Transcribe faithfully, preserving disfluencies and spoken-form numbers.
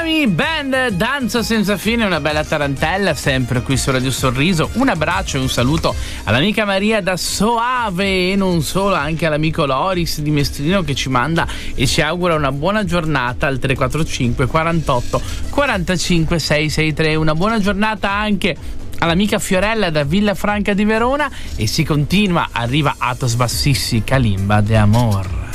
Miami Band, danza senza fine, una bella tarantella sempre qui su Radio Sorriso. Un abbraccio e un saluto all'amica Maria da Soave e non solo, anche all'amico Loris di Mestrino che ci manda e ci augura una buona giornata al tre quattro cinque quarantotto quarantacinque seicentosessantatré. Una buona giornata anche all'amica Fiorella da Villafranca di Verona e si continua, arriva Atos Bassissi, Kalimba de Amor.